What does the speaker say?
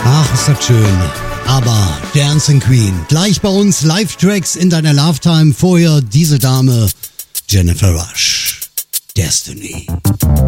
Ach, ist das schön. Aber Dancing Queen, gleich bei uns Live-Tracks in deiner Love-Time. Vorher diese Dame, Jennifer Rush, Destiny.